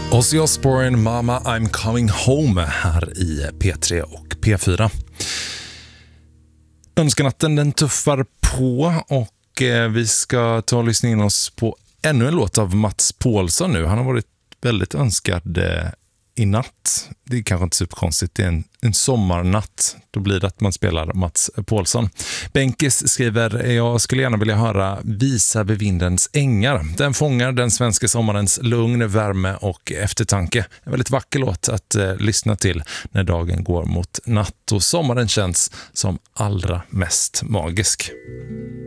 Ozzy Osbourne, Mama I'm Coming Home här i P3 och P4. Önskanatten den tuffar på och vi ska ta och lyssna in oss på ännu en låt av Mats Paulsson nu. Han har varit väldigt önskad i natt. Det är kanske inte superkonstigt, det är en sommarnatt. Då blir det att man spelar Mats Paulsson. Benkis skriver, jag skulle gärna vilja höra Visa vid vindens ängar. Den fångar den svenska sommarens lugn, värme och eftertanke. En väldigt vacker låt att lyssna till när dagen går mot natt och sommaren känns som allra mest magisk.